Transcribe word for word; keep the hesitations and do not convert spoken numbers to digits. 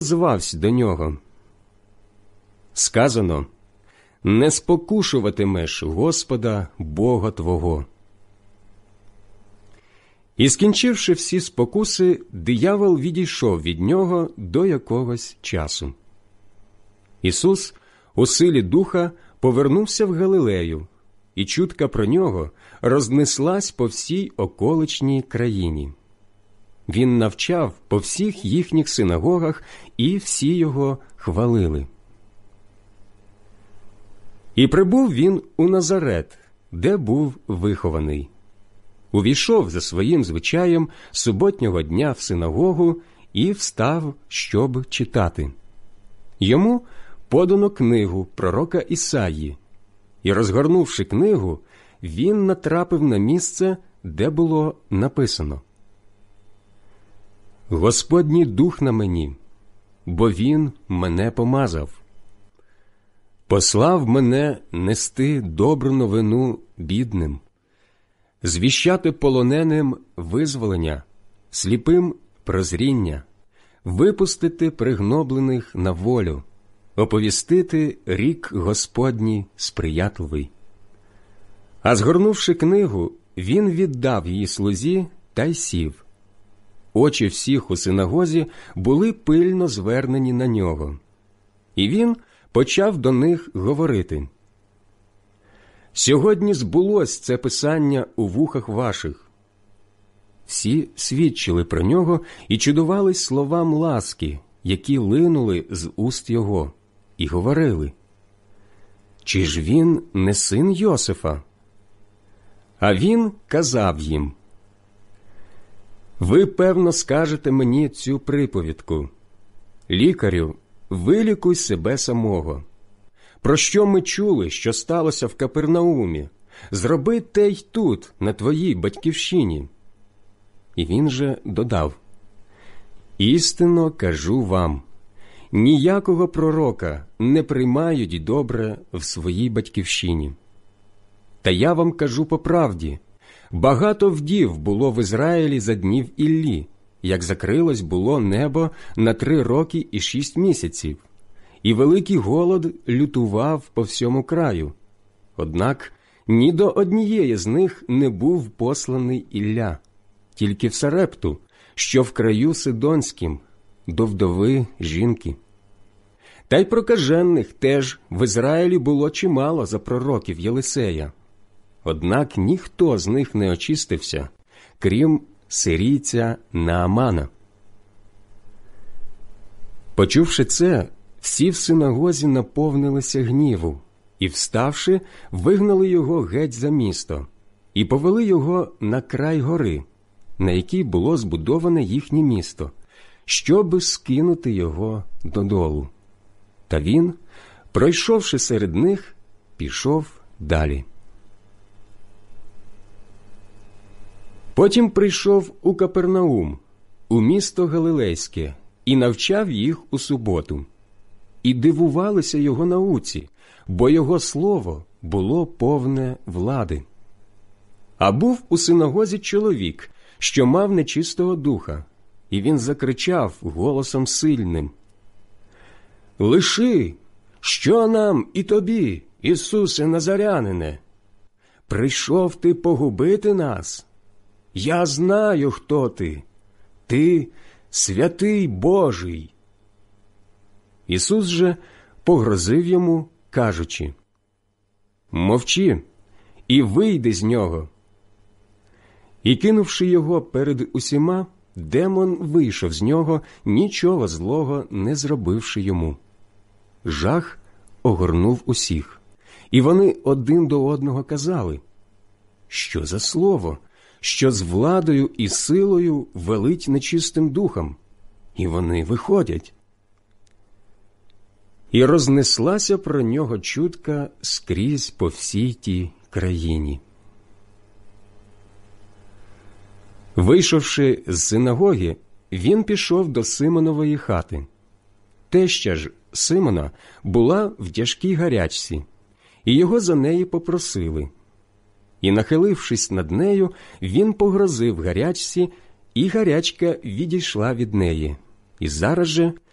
звався до нього. Сказано: «Не спокушуватимеш Господа Бога твого». І, скінчивши всі спокуси, диявол відійшов від нього до якогось часу. Ісус у силі Духа повернувся в Галилею, і чутка про нього рознеслась по всій околичній країні. Він навчав по всіх їхніх синагогах, і всі його хвалили. І прибув він у Назарет, де був вихований. Увійшов за своїм звичаєм суботнього дня в синагогу і встав, щоб читати. Йому подано книгу пророка Ісаї, і, розгорнувши книгу, він натрапив на місце, де було написано: «Господній Дух на мені, бо Він мене помазав. Послав мене нести добру новину бідним, звіщати полоненим визволення, сліпим прозріння, випустити пригноблених на волю, оповістити рік Господній сприятливий». А згорнувши книгу, він віддав її слузі та й сів. Очі всіх у синагозі були пильно звернені на нього. І він почав до них говорити: «Сьогодні збулось це писання у вухах ваших». Всі свідчили про нього і чудувались словам ласки, які линули з уст його, і говорили: «Чи ж він не син Йосифа?» А він казав їм: «Ви, певно, скажете мені цю приповідку: лікарю, вилікуй себе самого. Про що ми чули, що сталося в Капернаумі? Зроби те й тут, на твоїй батьківщині». І він же додав: «Істинно кажу вам, ніякого пророка не приймають добре в своїй батьківщині. Та я вам кажу по правді, багато вдів було в Ізраїлі за днів Іллі, як закрилось було небо на три роки і шість місяців, і великий голод лютував по всьому краю. Однак ні до однієї з них не був посланий Ілля, тільки в Сарепту, що в краю Сидонським, до вдови жінки. Та й прокажених теж в Ізраїлі було чимало за пророків Єлисея. Однак ніхто з них не очистився, крім сирійця Наамана». Почувши це, всі в синагозі наповнилися гніву, і, вставши, вигнали його геть за місто, і повели його на край гори, на якій було збудоване їхнє місто, щоби скинути його додолу. Та він, пройшовши серед них, пішов далі. Потім прийшов у Капернаум, у місто Галилейське, і навчав їх у суботу. І дивувалися його науці, бо його слово було повне влади. А був у синагозі чоловік, що мав нечистого духа, і він закричав голосом сильним: «Лиши! Що нам і тобі, Ісусе Назарянине? Прийшов ти погубити нас? Я знаю, хто ти. Ти святий Божий». Ісус же погрозив йому, кажучи: «Мовчи, і вийди з нього». І, кинувши його перед усіма, демон вийшов з нього, нічого злого не зробивши йому. Жах огорнув усіх, і вони один до одного казали: «Що за слово, що з владою і силою велить нечистим духом?» І вони виходять. І рознеслася про нього чутка скрізь по всій тій країні. Вийшовши з синагоги, він пішов до Симонової хати. Теща ж Симона була в тяжкій гарячці, і його за неї попросили. І, нахилившись над нею, він погрозив гарячці, і гарячка відійшла від неї, і зараз же